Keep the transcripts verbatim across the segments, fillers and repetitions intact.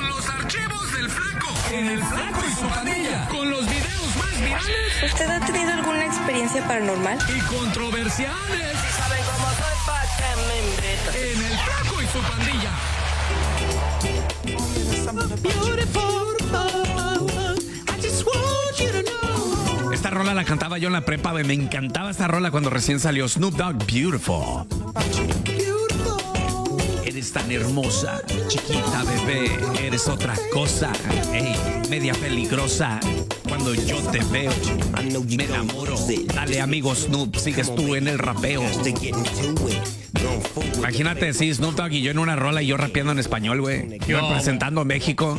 con los archivos del Flaco. En el Flaco y su pandilla. Con los videos más virales. ¿Usted ha tenido alguna experiencia paranormal? Y controversiales. Si saben cómo soy, pa' que me invitan. En el Flaco y su pandilla. Esta rola la cantaba yo en la prepa. Me encantaba esta rola cuando recién salió. Snoop Dogg, Beautiful. Eres tan hermosa, chiquita bebé, eres otra cosa, ey, media peligrosa. Cuando yo te veo, me enamoro. Dale, amigo Snoop, sigues tú en el rapeo. Imagínate, sí, Snoop Dogg y yo en una rola y yo rapeando en español, güey. Yo no. representando a México.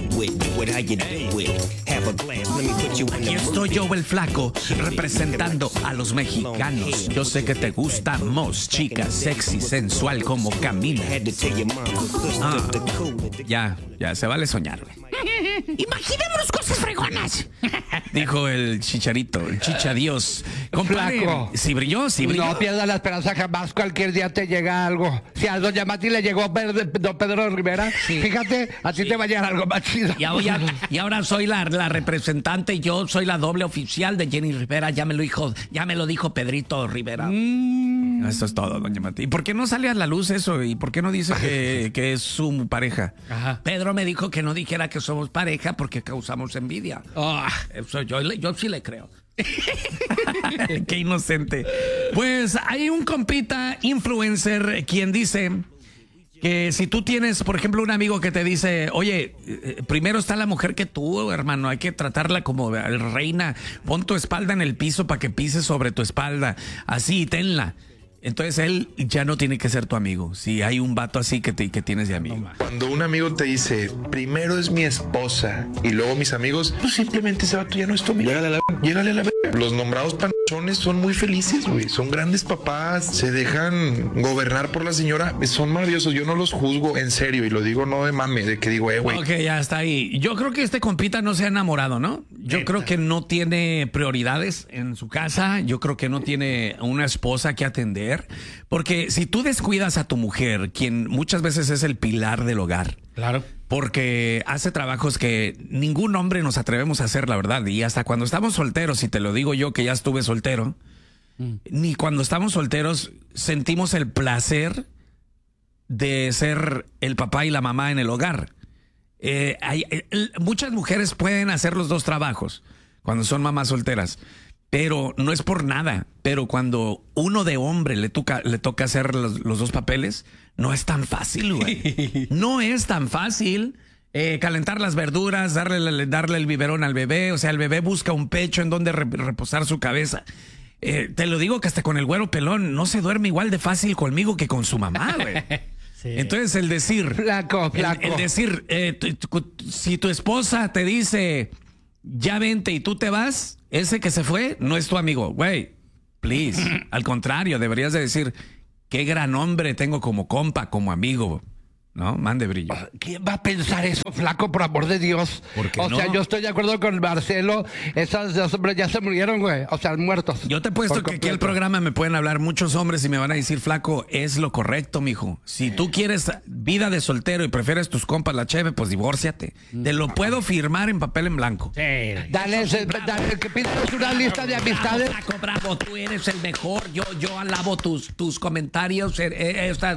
Aquí estoy yo, el Flaco, representando a los mexicanos. Yo sé que te gustamos, chica sexy, sensual como camina. Ah, ya, ya, se vale soñar, güey. Imaginémonos cosas fregonas. Dijo el chicharito, el chichadios. Compadre, Flaco. si brilló, si brilló. No pierdas la esperanza, jamás cualquier día te llega algo. Si a doña Mati le llegó Pedro, don Pedro Rivera, sí. Fíjate, a ti sí. te va a llegar algo más chido. Y ahora, y ahora soy la, la representante, yo soy la doble oficial de Jenny Rivera, ya me lo dijo, ya me lo dijo Pedrito Rivera. Mm. Eso es todo, doña Mati. ¿Y por qué no sale a la luz eso? ¿Y por qué no dice que, que es su pareja? Ajá. Pedro me dijo que no dijera que somos pareja porque causamos envidia. Oh. Eso yo, yo sí le creo. Qué inocente. Pues hay un compita influencer quien dice que si tú tienes, por ejemplo, un amigo que te dice, oye, primero está la mujer que tú, hermano, hay que tratarla como reina, pon tu espalda en el piso para que pise sobre tu espalda, así, tenla. Entonces él ya no tiene que ser tu amigo. Si hay un vato así que, te, que tienes de amigo. Cuando un amigo te dice, primero es mi esposa y luego mis amigos, pues simplemente ese vato ya no es tu amigo. Llégale a la, llégale a la verga. Los nombrados panchones son muy felices, güey. Son grandes papás, se dejan gobernar por la señora. Son maravillosos. Yo no los juzgo en serio y lo digo no de mame, de que digo, eh, güey. Ok, ya está ahí. Yo creo que este compita no se ha enamorado, ¿no? Yo Neta. creo que no tiene prioridades en su casa. Yo creo que no tiene una esposa que atender. Porque si tú descuidas a tu mujer, quien muchas veces es el pilar del hogar, claro, porque hace trabajos que ningún hombre nos atrevemos a hacer, la verdad, y hasta cuando estamos solteros, y te lo digo yo que ya estuve soltero, mm. ni cuando estamos solteros sentimos el placer de ser el papá y la mamá en el hogar. Eh, hay, el, muchas mujeres pueden hacer los dos trabajos cuando son mamás solteras. Pero no es por nada, pero cuando uno de hombre le toca, le toca hacer los, los dos papeles, no es tan fácil, güey. No es tan fácil eh, calentar las verduras, darle, darle el biberón al bebé. O sea, el bebé busca un pecho en donde reposar su cabeza. Eh, te lo digo que hasta con el güero pelón no se duerme igual de fácil conmigo que con su mamá, güey. Sí. Entonces el decir... Flaco, flaco. El, el decir, eh, tu, tu, si tu esposa te dice, ya vente y tú te vas... Ese que se fue no es tu amigo, güey. Please. Al contrario, deberías de decir, qué gran hombre tengo como compa, como amigo. ¿No? Mande brillo. ¿Quién va a pensar eso, Flaco, por amor de Dios? O no? sea, yo estoy de acuerdo con Marcelo. Esas dos hombres ya se murieron, güey. O sea, muertos. Yo te he puesto que aquí al programa me pueden hablar muchos hombres y me van a decir, Flaco, es lo correcto, mijo. Si tú quieres vida de soltero y prefieres tus compas la cheve, pues divórciate. Te lo puedo firmar en papel en blanco. Sí. Dale, ese, dale que pidas una lista de amistades. Bravo, Flaco, bravo. Tú eres el mejor. Yo, yo alabo tus, tus comentarios. Eh, eh, estas...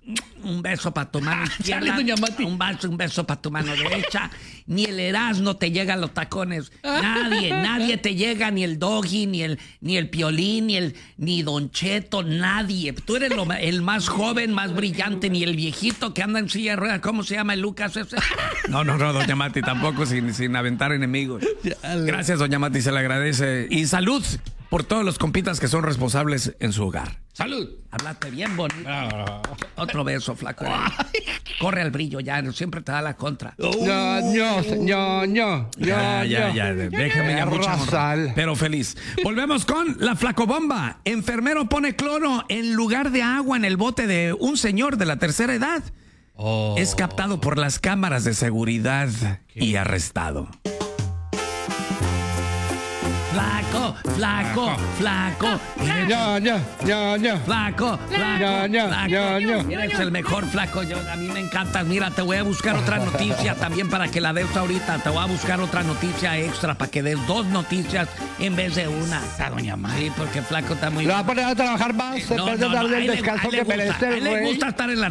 Un beso para tu mano izquierda, un beso, un beso para tu mano derecha. Ni el Erasmo te llega a los tacones. Nadie, nadie te llega, ni el Doggy, ni el, ni el Piolín, ni el, ni Don Cheto, nadie. Tú eres lo, el más joven, más brillante, ni el viejito que anda en silla de ruedas. ¿Cómo se llama el Lucas ese? No, no, no, doña Mati, tampoco sin, sin aventar enemigos. Gracias, doña Mati, se le agradece. Y salud por todos los compitas que son responsables en su hogar. ¡Salud! Háblate bien bonito. Oh. Otro beso, Flaco. Corre al brillo ya, siempre te da la contra. No, no, no, no. Ya, ya, ya. Déjame ya mucha honra, pero feliz. Volvemos con la Flacobomba. Enfermero pone cloro en lugar de agua en el bote de un señor de la tercera edad. Oh. Es captado por las cámaras de seguridad ¿Qué? y arrestado. Flaco, flaco, flaco. Eres- ño, ño, ño, ño. Flaco, flaco, ño, ño, flaco. ño, ño. Eres el mejor flaco. Yo, a mí me encanta. Mira, te voy a buscar otra noticia también para que la des ahorita. Te voy a buscar otra noticia extra para que des dos noticias en vez de una. Esa doña Mari. Sí, porque flaco está muy... Lo va a poner a trabajar más en No, vez de no, no, darle a el él le- descanso a él le que gusta, merece a él el le güey. gusta estar en la